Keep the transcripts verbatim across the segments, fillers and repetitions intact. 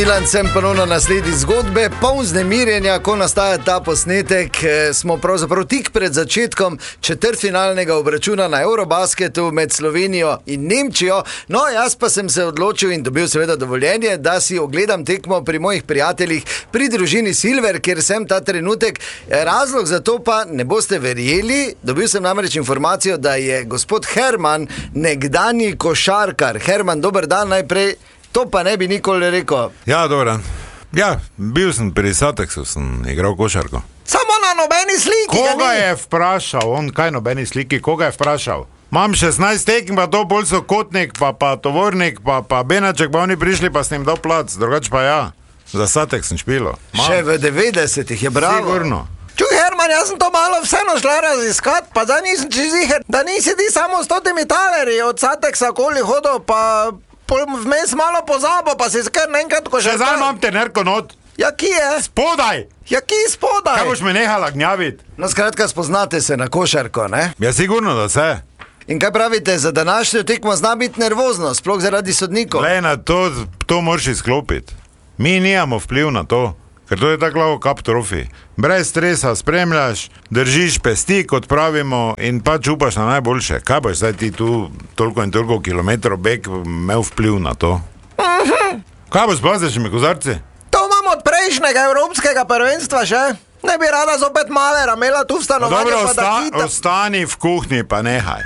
Milan, sem ponovno na sledi zgodbe, poln vznemirjenja, ko nastaja ta posnetek. Smo pravzaprav tik pred začetkom četrtfinalnega obračuna na Eurobasketu med Slovenijo in Nemčijo. No, jaz pa sem se odločil in dobil seveda dovoljenje, da si ogledam tekmo pri mojih prijateljih pri družini Silver, kjer sem ta trenutek. Razlog za to pa ne boste verjeli, dobil sem namreč informacijo, da je gospod Herman nekdanji košarkar. Herman, dober dan najprej. To pa ne bi nikoli rekel. Ja, dobro. Ja, bil sem pri Sateksu, sem igral košarko. Samo na nobeni sliki. Koga je vprašal? On kaj nobeni sliki? Koga je vprašal? Mam šestnajst tekem, pa to bolj so Kotnik, pa, pa Tovornik, pa, pa Benaček, pa oni prišli, pa s njim dal plac. Drugač pa ja, za Satek sem špilo. Mam. Še v devetdesetih je bravo. Sigurno. Čuj, Herman, jaz sem to malo vseeno šla raziskat, pa zdaj nisem čiziher, da nisi ti samo s stotimi talerji od Sateksa okoli hodil, pa vmes malo pozabo, pa si skar naenkrat košarkar. Še zdaj imam te nerko not. Ja, ki je? Spodaj! Ja, ki spodaj? Kaj boš me nehala gnjavit? No, skratka, spoznate se na košarko, ne? Ja, sigurno, da se. In kaj pravite, za današnjo tekmo zna biti nervozno, sploh zaradi sodnikov? Glej, na to, to moraš izklopiti. Mi nijamo vpliv na to, ker to je tako lavo kap trofi. Brez stresa spremljaš, držiš pesti, kot pravimo, in pač upaš na najboljše. Kaj boš zdaj ti tu toliko in toliko kilometrov bek imel vpliv na to? Uh-huh. Kaj boš pa zdaj, kozarci? To imam od prejšnjega evropskega prvenstva še. Ne bi rada zopet Malera imela tu v stanovanju. Dobro, pa osta, da kita... ostani v kuhinji, pa nehaj.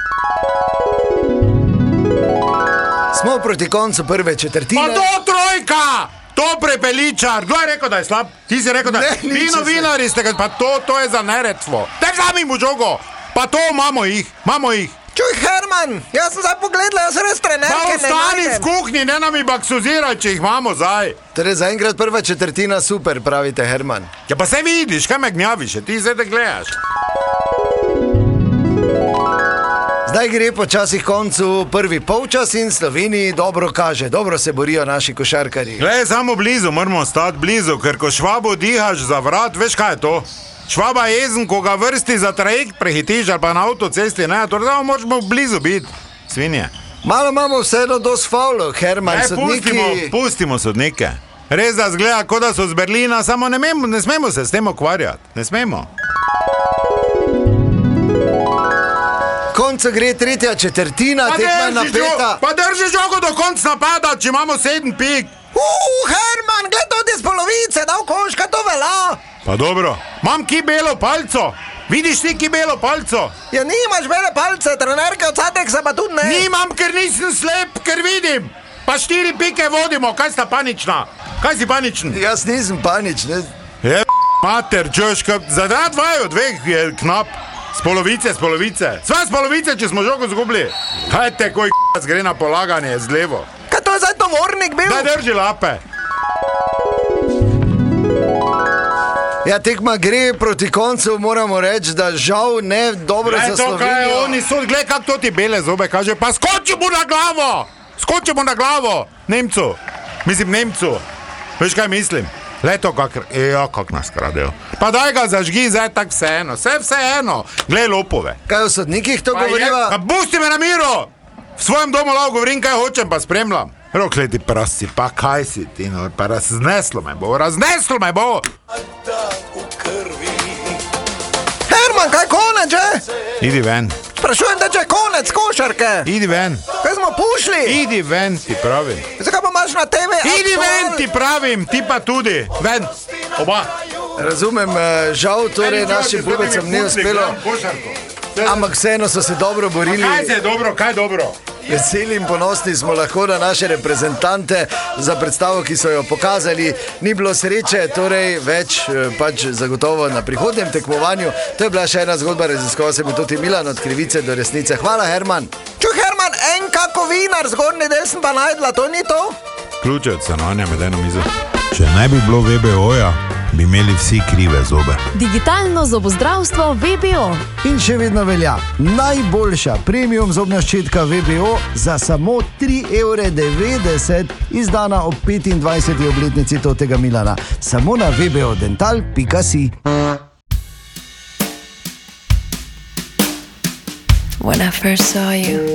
Smo proti koncu prve četrtine. Pa to trojka! To prepeličar, kdo je rekel, da je slab? Ti si rekel, da je vi novinari ste, pa to, to je za neredstvo. Te vzami mu žogo, pa to imamo jih, imamo jih. Čuj, Herman, jaz sem zdaj pogledal, jaz res trenerke ne najdem. Pa ostani v kuhinji, ne nam i baksuziraj, če jih imamo zdaj. Torej, zaenkrat prva četrtina super, pravite, Herman. Ja, pa se vidiš, kaj me gnjaviš, ti zdaj te gledaš. Zdaj gre počasi koncu prvi polčas in Sloveniji dobro kaže, dobro se borijo naši košarkarji. Glej, samo blizu, moramo stati blizu, ker ko Švabo dihaš za vrat, veš kaj je to? Švaba je jezen, ko ga vrsti za trajekt prehitiš ali pa na avtocesti, ne, torej da moramo blizu biti, svinje. Malo imamo vseeno dosti faulov, Herman, ne, sodniki... Pustimo, pustimo sodnike. Res da zgleda, kot da so z Berlina, samo ne, memo, ne smemo se s tem ukvarjati, ne smemo. Konca gre tretja četrtina, tekma je napeta. Pa drži žogo do konca napada, če imamo sedem pik. Uuu, Herman, gled to iz polovice, da v koška to vela. Pa dobro, imam ki belo palco. Vidiš ti ki belo palco? Ja, nimaš bele palce, trenerke od Sateksa pa tudi ne. Nimam, ker nisem slep, ker vidim. Pa štiri pike vodimo, kaj sta panična? Kaj si paničen? Jaz nisem paničen. Je mater, čoška, za dva dvaj od dveh je knap. Z polovice, z polovice. Sva z polovice, če smo žogo zgubili. Kaj te, koj k***c gre na polaganje z levo? Kaj to je zdaj Tovornik bil? Da drži lape. Ja, tekma gre proti koncu, moramo reči, da žal ne dobro za Slovenijo. Glej to, kaj je oni sod, glej kak to ti bele zobe kaže, pa skoči mu na glavo! Skoči mu na glavo! Nemcu. Mislim, Nemcu. Veš kaj mislim? Leto, kak, ja, kak nas kradejo. Pa daj ga zažgi, zdaj tak vseeno, vse vseeno. Glej lopove. Kaj o sodnikih to govoriva? Pa pusti me na miru! V svojem domu lao govorim, kaj hočem, pa spremljam. Rokle ti prasti, pa kaj si ti, no, pa razneslo me bo, razneslo me bo! Herman, kaj konec, že? Idi ven. Sprašujem, da če je konec košarke. Idi ven. Kaj smo pušli? Idi ven, ti pravim. Zakaj pa imaš na te ve? Idi ven, ti pravim, ti pa tudi. Ven, oba. Razumem, žal torej našim pubecam ni uspelo. Ampak vseeno so se dobro borili. Kaj se je dobro, kaj dobro? Veseli in ponosni smo lahko na naše reprezentante za predstavo, ki so jo pokazali. Ni bilo sreče, torej več pač zagotovo na prihodnem tekmovanju. To je bila še ena zgodba, raziskoval se mi tudi Milan od krivice do resnice. Hvala, Herman. Čuj, Herman, en kako vinar zgornji del sem pa najdla, to ni to? Ključe od stanovanja med eno mizo. Če ne bi bilo V B O-ja, bi imeli vsi krive zobe. Digitalno zobozdravstvo V B O. In še vedno velja najboljša premium zobna ščetka V B O za samo tri evre devetdeset, izdana ob petindvajseti obletnici Totega Milana. Samo na v b o dental pika si. When I first saw you